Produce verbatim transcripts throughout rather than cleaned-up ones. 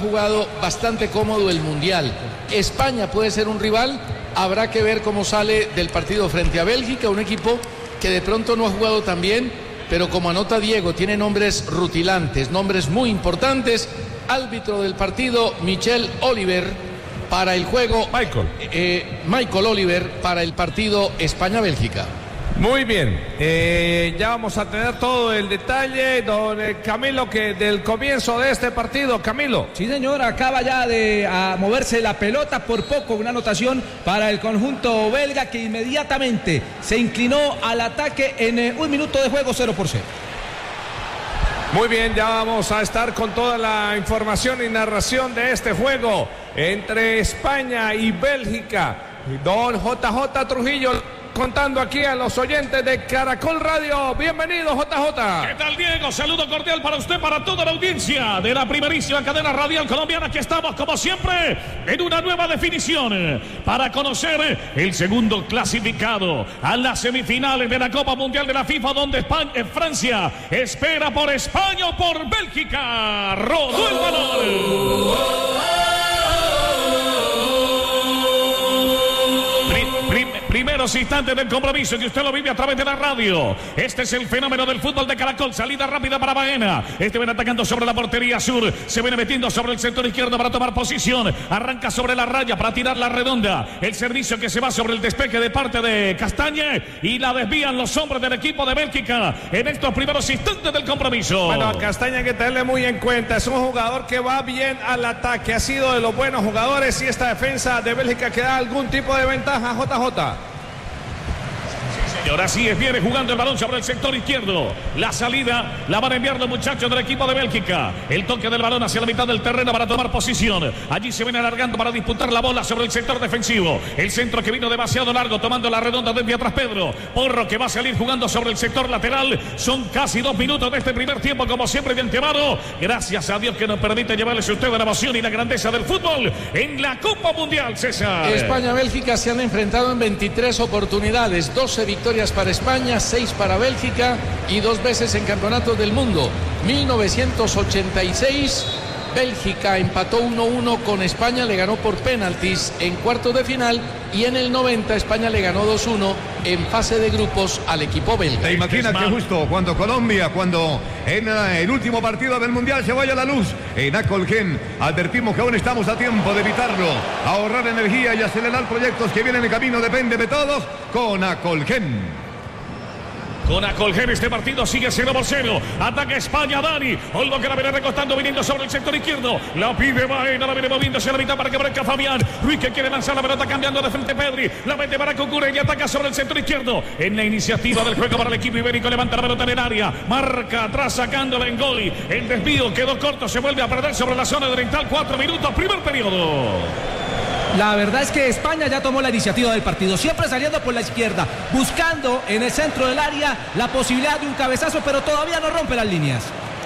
jugado bastante cómodo el Mundial. España puede ser un rival, habrá que ver cómo sale del partido frente a Bélgica, un equipo que de pronto no ha jugado tan bien, pero como anota Diego, tiene nombres rutilantes, nombres muy importantes. Árbitro del partido, Michel Oliver, para el juego. Michael. Eh, Michael Oliver, para el partido España-Bélgica. Muy bien, eh, ya vamos a tener todo el detalle, don Camilo, que del comienzo de este partido, Camilo. Sí, señor, acaba ya de a moverse la pelota, por poco una anotación para el conjunto belga, que inmediatamente se inclinó al ataque en eh, un minuto de juego, cero por cero. Muy bien, ya vamos a estar con toda la información y narración de este juego entre España y Bélgica. Don J J Trujillo, contando aquí a los oyentes de Caracol Radio. Bienvenido, J J. ¿Qué tal, Diego? Saludo cordial para usted, para toda la audiencia de la primerísima cadena radial colombiana. Aquí estamos, como siempre, en una nueva definición para conocer el segundo clasificado a las semifinales de la Copa Mundial de la FIFA, donde España, eh, Francia espera por España o por Bélgica. Rodó el balón. Primeros instantes del compromiso, que usted lo vive a través de la radio. Este es el fenómeno del fútbol de Caracol. Salida rápida para Baena. Este viene atacando sobre la portería sur. Se viene metiendo sobre el sector izquierdo para tomar posición. Arranca sobre la raya para tirar la redonda. El servicio que se va sobre el despeje de parte de Castañe. Y la desvían los hombres del equipo de Bélgica en estos primeros instantes del compromiso. Bueno, a Castañe hay que tenerle muy en cuenta. Es un jugador que va bien al ataque. Ha sido de los buenos jugadores. Y esta defensa de Bélgica que da algún tipo de ventaja, J J. Y ahora sí, viene jugando el balón sobre el sector izquierdo. La salida la van a enviar los muchachos del equipo de Bélgica. El toque del balón hacia la mitad del terreno para tomar posición. Allí se viene alargando para disputar la bola sobre el sector defensivo. El centro que vino demasiado largo, tomando la redonda desde atrás Pedro Porro, que va a salir jugando sobre el sector lateral. Son casi dos minutos de este primer tiempo, como siempre, de antemano. Gracias a Dios que nos permite llevarles a usted la emoción y la grandeza del fútbol en la Copa Mundial, César. España-Bélgica se han enfrentado en veintitrés oportunidades, doce victorias para España, seis para Bélgica y dos veces en campeonatos del mundo. mil novecientos ochenta y seis, Bélgica empató uno a uno con España, le ganó por penaltis en cuartos de final, y en el noventa España le ganó dos a uno en fase de grupos al equipo belga. ¿Te imaginas que justo cuando Colombia, cuando en el último partido del Mundial se vaya la luz en Acolgen, advertimos que aún estamos a tiempo de evitarlo, ahorrar energía y acelerar proyectos que vienen en camino? Depende de todos con Acolgen. Con Acolgen este partido sigue cero por cero. Ataca España, Dani. Olmo que la viene recostando, viniendo sobre el sector izquierdo. La pide Baena, la viene moviéndose a la mitad para que aparezca Fabián. Ruiz, que quiere lanzar la pelota, cambiando de frente Pedri. La mete para Cocure y ataca sobre el sector izquierdo. En la iniciativa del juego para el equipo ibérico, levanta la pelota en el área. Marca atrás, sacándola en gol. El desvío quedó corto, se vuelve a perder sobre la zona oriental. Cuatro minutos, primer periodo. La verdad es que España ya tomó la iniciativa del partido, siempre saliendo por la izquierda, buscando en el centro del área la posibilidad de un cabezazo, pero todavía no rompe las líneas.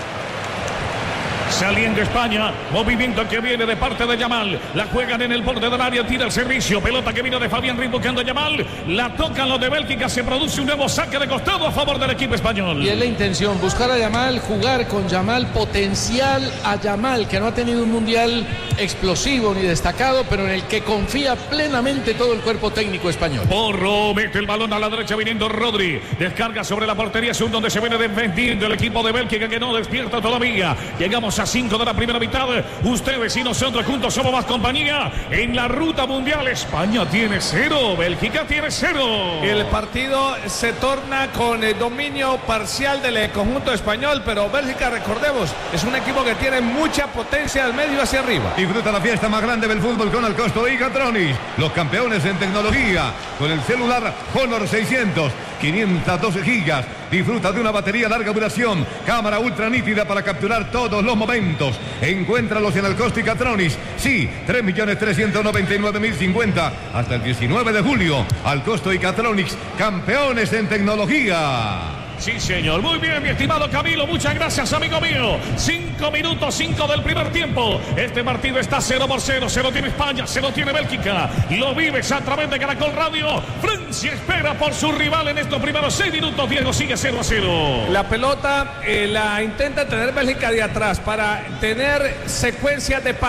Saliendo España, movimiento que viene de parte de Yamal. La juegan en el borde del área, tira el servicio. Pelota que vino de Fabián Ruiz buscando a Yamal. La tocan los de Bélgica, se produce un nuevo saque de costado a favor del equipo español. Y es la intención, buscar a Yamal, jugar con Yamal, potencial a Yamal, que no ha tenido un mundial explosivo ni destacado, pero en el que confía plenamente todo el cuerpo técnico español. Porro mete el balón a la derecha, viniendo Rodri. Descarga sobre la portería sur, donde se viene defendiendo el equipo de Bélgica, que no despierta todavía. Llegamos a cinco de la primera mitad. Ustedes y nosotros juntos somos más compañía en la ruta mundial. España tiene cero, Bélgica tiene cero. El partido se torna con el dominio parcial del conjunto español, pero Bélgica, recordemos, es un equipo que tiene mucha potencia al medio hacia arriba. Disfruta la fiesta más grande del fútbol con el costo de Catronics, los campeones en tecnología, con el celular Honor seiscientos, quinientas doce gigas. Disfruta de una batería larga duración, cámara ultra nítida para capturar todos los momentos. Encuéntralos en el costo y Catronics. Sí, tres millones trescientos noventa y nueve mil cincuenta hasta el diecinueve de julio. Al costo y Catronics, campeones en tecnología. Sí, señor. Muy bien, mi estimado Camilo. Muchas gracias, amigo mío. Cinco minutos, cinco del primer tiempo. Este partido está cero por cero. Se lo tiene España, se lo tiene Bélgica. Lo vives a través de Caracol Radio. Francia espera por su rival en estos primeros seis minutos. Diego sigue cero a cero. La pelota eh, la intenta tener Bélgica de atrás para tener secuencias de pases.